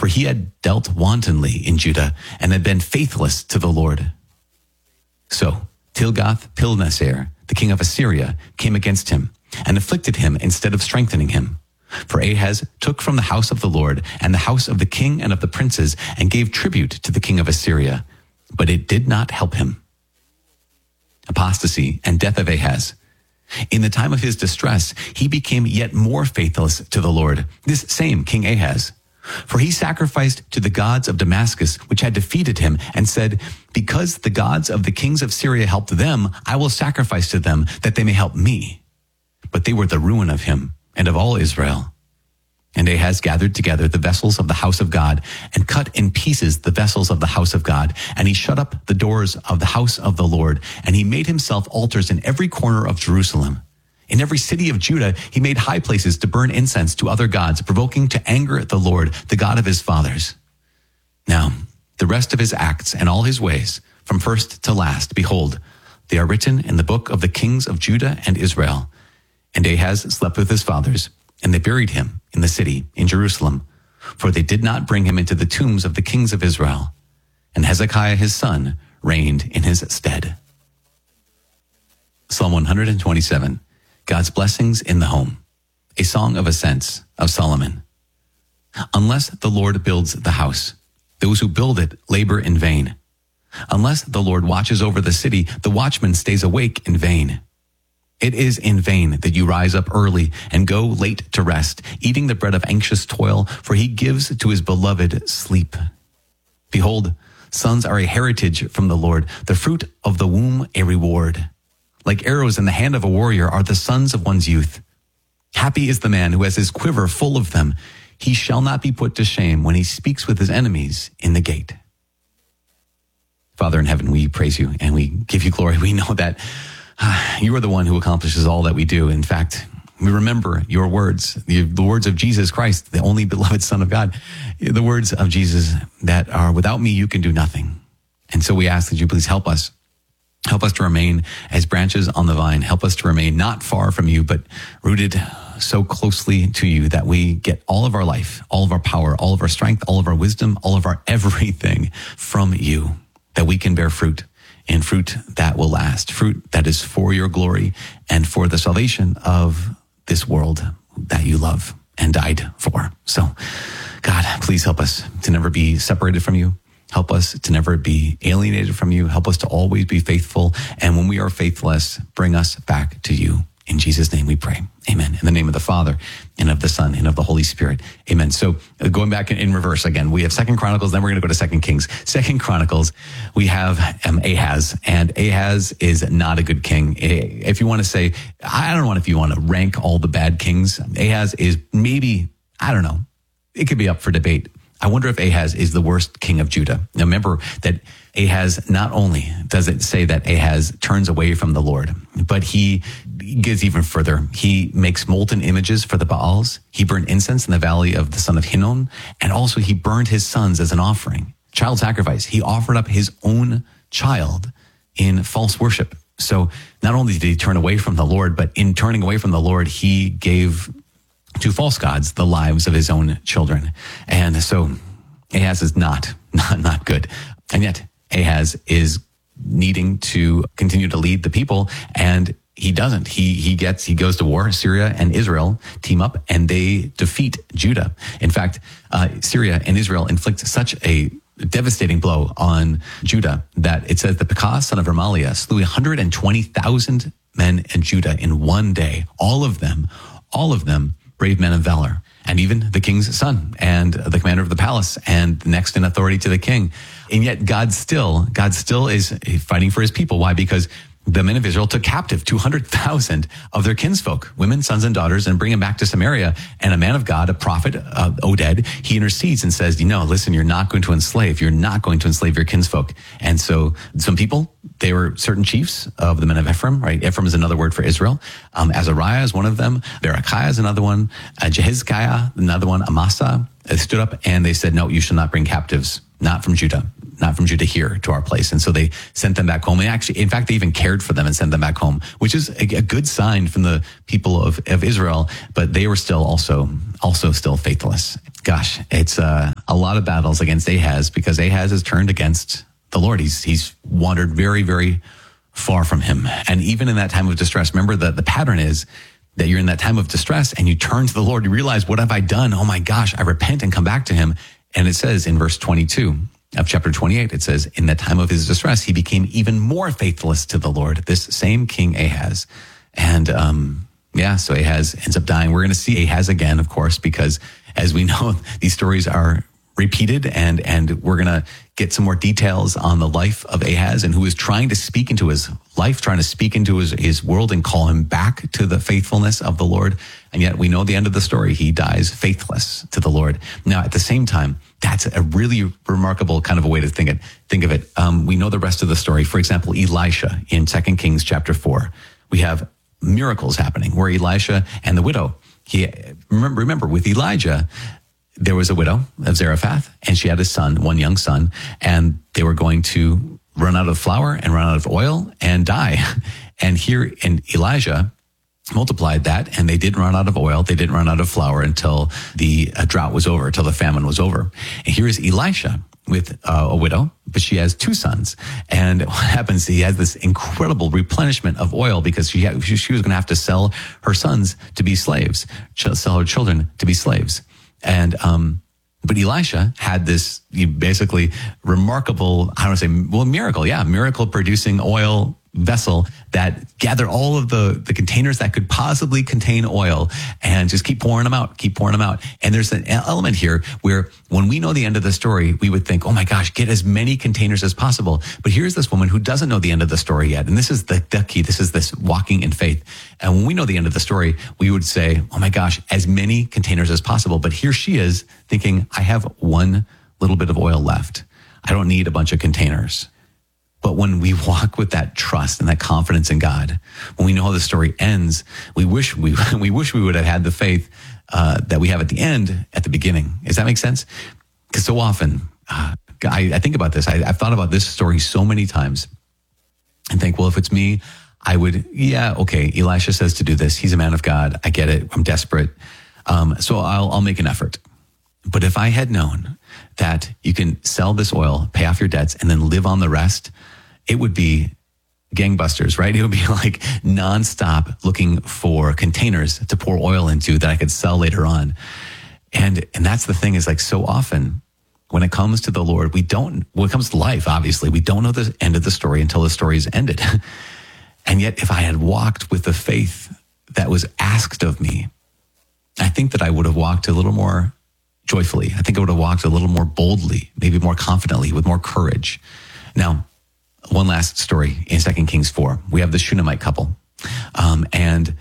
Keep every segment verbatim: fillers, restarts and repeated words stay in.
for he had dealt wantonly in Judah and had been faithless to the Lord. So Tilgath-Pilneser, the king of Assyria, came against him and afflicted him instead of strengthening him. For Ahaz took from the house of the Lord and the house of the king and of the princes and gave tribute to the king of Assyria, but it did not help him. Apostasy and death of Ahaz. In the time of his distress, he became yet more faithless to the Lord, this same King Ahaz. For he sacrificed to the gods of Damascus, which had defeated him, and said, because the gods of the kings of Syria helped them, I will sacrifice to them, that they may help me. But they were the ruin of him and of all Israel. And Ahaz gathered together the vessels of the house of God, and cut in pieces the vessels of the house of God. And he shut up the doors of the house of the Lord, and he made himself altars in every corner of Jerusalem. In every city of Judah, he made high places to burn incense to other gods, provoking to anger the Lord, the God of his fathers. Now, the rest of his acts and all his ways, from first to last, behold, they are written in the book of the kings of Judah and Israel. And Ahaz slept with his fathers, and they buried him in the city in Jerusalem, for they did not bring him into the tombs of the kings of Israel. And Hezekiah his son reigned in his stead. Psalm one hundred twenty-seven. God's blessings in the home, a song of ascents of Solomon. Unless the Lord builds the house, those who build it labor in vain. Unless the Lord watches over the city, the watchman stays awake in vain. It is in vain that you rise up early and go late to rest, eating the bread of anxious toil, for he gives to his beloved sleep. Behold, sons are a heritage from the Lord, the fruit of the womb a reward. Like arrows in the hand of a warrior are the sons of one's youth. Happy is the man who has his quiver full of them. He shall not be put to shame when he speaks with his enemies in the gate. Father in heaven, we praise you and we give you glory. We know that uh, you are the one who accomplishes all that we do. In fact, we remember your words, the, the words of Jesus Christ, the only beloved Son of God, the words of Jesus that are, without me, you can do nothing. And so we ask that you please help us. Help us to remain as branches on the vine. Help us to remain not far from you, but rooted so closely to you that we get all of our life, all of our power, all of our strength, all of our wisdom, all of our everything from you, that we can bear fruit, and fruit that will last, fruit that is for your glory and for the salvation of this world that you love and died for. So, God, please help us to never be separated from you. Help us to never be alienated from you. Help us to always be faithful. And when we are faithless, bring us back to you. In Jesus' name we pray. Amen. In the name of the Father and of the Son and of the Holy Spirit. Amen. So uh, going back in, in reverse again, we have Second Chronicles, then we're going to go to Second Kings. Second Chronicles, we have um, Ahaz, and Ahaz is not a good king. If you want to say, I don't know if you want to rank all the bad kings, Ahaz is maybe, I don't know, it could be up for debate. I wonder if Ahaz is the worst king of Judah. Now remember that Ahaz, not only does it say that Ahaz turns away from the Lord, but he gets even further. He makes molten images for the Baals. He burned incense in the valley of the son of Hinnom. And also he burned his sons as an offering, child sacrifice. He offered up his own child in false worship. So not only did he turn away from the Lord, but in turning away from the Lord, he gave to false gods the lives of his own children. And so Ahaz is not, not, not good. And yet Ahaz is needing to continue to lead the people, and he doesn't. He he gets he goes to war. Syria and Israel team up, and they defeat Judah. In fact, uh, Syria and Israel inflict such a devastating blow on Judah that it says that Pekah, son of Remaliah, slew one hundred twenty thousand men in Judah in one day. All of them, all of them brave men of valor, and even the king's son and the commander of the palace and next in authority to the king. And yet God still, God still is fighting for his people. Why? Because the men of Israel took captive two hundred thousand of their kinsfolk, women, sons, and daughters, and bring them back to Samaria. And a man of God, a prophet, uh, Oded, he intercedes and says, you know, listen, you're not going to enslave. You're not going to enslave your kinsfolk. And so some people, they were certain chiefs of the men of Ephraim, right? Ephraim is another word for Israel. Um, Azariah is one of them. Berechiah is another one. Uh, Jehizkiah, another one. Amasa uh, stood up and they said, no, you shall not bring captives, not from Judah. Not from Judah here to our place. And so they sent them back home. And actually, in fact, they even cared for them and sent them back home, which is a, a good sign from the people of, of Israel. But they were still also, also still faithless. Gosh, it's, uh, a lot of battles against Ahaz because Ahaz has turned against the Lord. He's, he's wandered very, very far from him. And even in that time of distress, remember that the pattern is that you're in that time of distress and you turn to the Lord. You realize, what have I done? Oh my gosh, I repent and come back to him. And it says in verse twenty-two of chapter twenty-eight, it says, in the time of his distress, he became even more faithless to the Lord, this same King Ahaz. And, um, yeah, so Ahaz ends up dying. We're going to see Ahaz again, of course, because as we know, these stories are repeated, and, and we're going to get some more details on the life of Ahaz and who is trying to speak into his life, trying to speak into his, his world and call him back to the faithfulness of the Lord. And yet we know the end of the story. He dies faithless to the Lord. Now, at the same time, that's a really remarkable kind of a way to think it. Think of it. Um, we know the rest of the story. For example, Elisha in Second Kings chapter four, we have miracles happening where Elisha and the widow, he remember, remember with Elijah, there was a widow of Zarephath, and she had a son, one young son, and they were going to run out of flour and run out of oil and die. And here in Elijah multiplied that, and they didn't run out of oil, they didn't run out of flour until the uh, drought was over, until the famine was over. And here is Elisha with uh, a widow, but she has two sons. And what happens, he has this incredible replenishment of oil because she had, she, she was going to have to sell her sons to be slaves, sell her children to be slaves. And, um, but Elisha had this basically remarkable, I don't want to say, well, miracle. Yeah. Miracle producing oil vessel that gathered all of the, the containers that could possibly contain oil and just keep pouring them out, keep pouring them out. And there's an element here where when we know the end of the story, we would think, oh my gosh, get as many containers as possible. But here's this woman who doesn't know the end of the story yet. And this is the, the key. This is this walking in faith. And when we know the end of the story, we would say, oh my gosh, as many containers as possible. But here she is thinking, I have one little bit of oil left. I don't need a bunch of containers. But when we walk with that trust and that confidence in God, when we know how the story ends, we wish we we wish we would have had the faith uh, that we have at the end, at the beginning. Does that make sense? Because so often, uh, I, I think about this. I, I've thought about this story so many times and think, well, if it's me, I would, yeah, okay, Elisha says to do this. He's a man of God. I get it. I'm desperate. Um, so I'll, I'll make an effort. But if I had known that you can sell this oil, pay off your debts, and then live on the rest, it would be gangbusters, right? It would be like nonstop looking for containers to pour oil into that I could sell later on. And, and that's the thing is like so often when it comes to the Lord, we don't, when it comes to life, obviously, we don't know the end of the story until the story is ended. And yet if I had walked with the faith that was asked of me, I think that I would have walked a little more joyfully. I think I would have walked a little more boldly, maybe more confidently, with more courage. Now, one last story in Second Kings four. We have the Shunammite couple. Um, and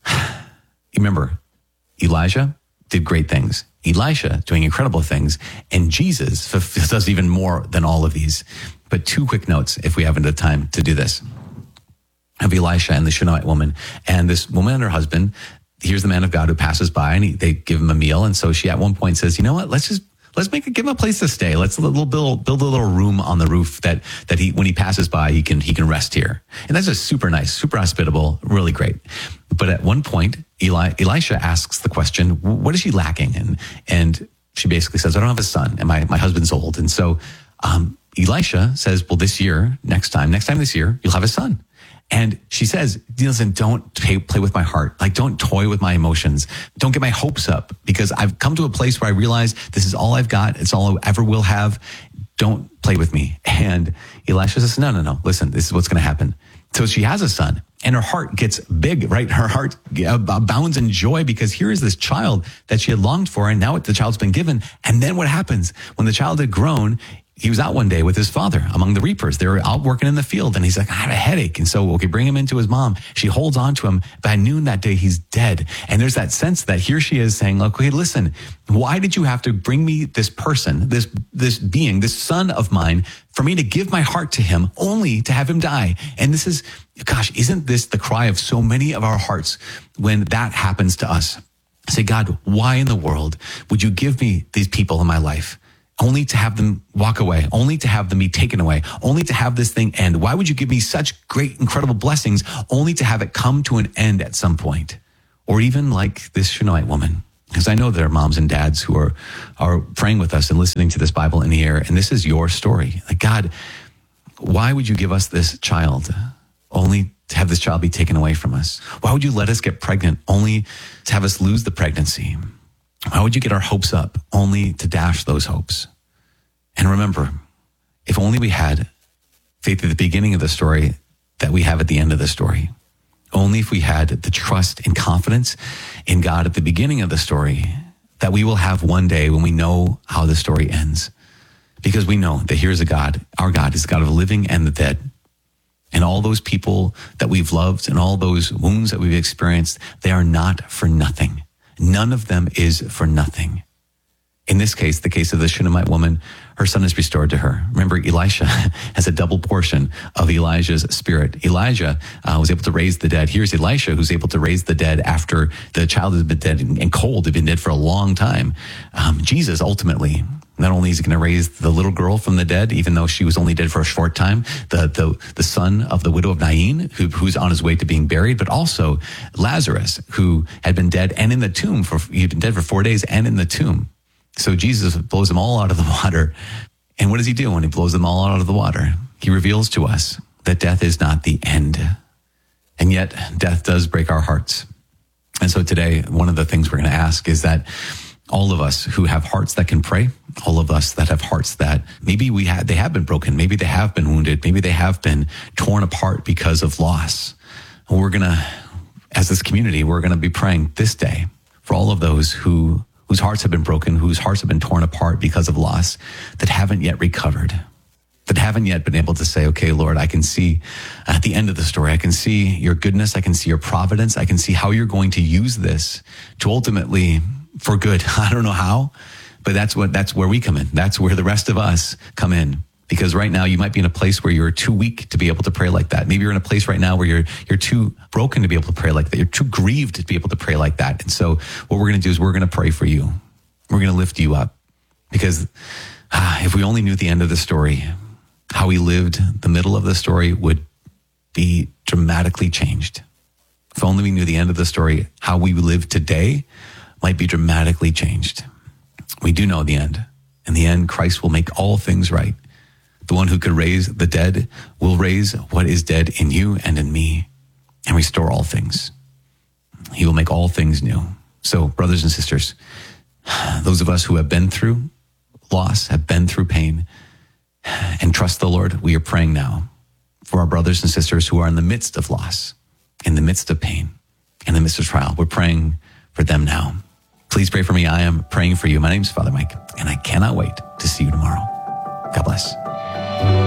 remember, Elijah did great things. Elisha doing incredible things. And Jesus does even more than all of these. But two quick notes, if we haven't had time to do this, of Elisha and the Shunammite woman. And this woman and her husband, here's the man of God who passes by, and he, they give him a meal. And so she at one point says, you know what, let's just Let's make it, give him a place to stay. Let's little build, build a little room on the roof that, that he, when he passes by, he can, he can rest here. And that's just super nice, super hospitable, really great. But at one point, Eli, Elisha asks the question, what is she lacking? And, and she basically says, I don't have a son and my, my husband's old. And so, um, Elisha says, well, this year, next time, next time this year, you'll have a son. And she says, listen, don't play, play with my heart. Like, don't toy with my emotions. Don't get my hopes up, because I've come to a place where I realize this is all I've got. It's all I ever will have. Don't play with me. And Elisha says, no, no, no. Listen, this is what's going to happen. So she has a son, and her heart gets big, right? Her heart bounds in joy, because here is this child that she had longed for, and now the child's been given. And then what happens? When the child had grown, he was out one day with his father among the reapers. They were out working in the field, and he's like, I have a headache. And so, okay, bring him into his mom. She holds on to him. By noon that day, he's dead. And there's that sense that here she is saying, okay, listen, why did you have to bring me this person, this, this being, this son of mine, for me to give my heart to him only to have him die? And this is, gosh, isn't this the cry of so many of our hearts when that happens to us? Say, God, why in the world would you give me these people in my life only to have them walk away, only to have them be taken away, only to have this thing end? Why would you give me such great, incredible blessings only to have it come to an end at some point? Or even like this Shunammite woman Because I know there are moms and dads who are, are praying with us and listening to this Bible in the air. And this is your story. Like, God, why would you give us this child only to have this child be taken away from us? Why would you let us get pregnant only to have us lose the pregnancy? Why would you get our hopes up only to dash those hopes? And remember, if only we had faith at the beginning of the story that we have at the end of the story. Only if we had the trust and confidence in God at the beginning of the story that we will have one day when we know how the story ends. Because we know that here's a God, our God is the God of the living and the dead. And all those people that we've loved and all those wounds that we've experienced, they are not for nothing. None of them is for nothing. In this case, the case of the Shunammite woman, her son is restored to her. Remember, Elisha has a double portion of Elijah's spirit. Elijah uh, was able to raise the dead. Here's Elisha, who's able to raise the dead after the child has been dead and cold, had been dead for a long time. Um, Jesus, ultimately, not only is he going to raise the little girl from the dead, even though she was only dead for a short time, the the, the son of the widow of Nain, who, who's on his way to being buried, but also Lazarus, who had been dead and in the tomb for, he'd been dead for four days and in the tomb. So Jesus blows them all out of the water. And what does he do when he blows them all out of the water? He reveals to us that death is not the end. And yet death does break our hearts. And so today, one of the things we're going to ask is that all of us who have hearts that can pray, all of us that have hearts that maybe we had, they have been broken, maybe they have been wounded, maybe they have been torn apart because of loss. And we're going to, as this community, we're going to be praying this day for all of those who whose hearts have been broken, whose hearts have been torn apart because of loss, that haven't yet recovered, that haven't yet been able to say, okay, Lord, I can see at the end of the story, I can see your goodness, I can see your providence, I can see how you're going to use this to ultimately for good. I don't know how, but that's what, that's where we come in. That's where the rest of us come in. Because right now you might be in a place where you're too weak to be able to pray like that. Maybe you're in a place right now where you're you're too broken to be able to pray like that. You're too grieved to be able to pray like that. And so what we're going to do is we're going to pray for you. We're going to lift you up. Because ah, if we only knew the end of the story, how we lived the middle of the story would be dramatically changed. If only we knew the end of the story, how we live today might be dramatically changed. We do know the end. In the end, Christ will make all things right. The one who could raise the dead will raise what is dead in you and in me and restore all things. He will make all things new. So, brothers and sisters, those of us who have been through loss, have been through pain, and trust the Lord, we are praying now for our brothers and sisters who are in the midst of loss, in the midst of pain, in the midst of trial. We're praying for them now. Please pray for me. I am praying for you. My name is Father Mike, and I cannot wait to see you tomorrow. God bless.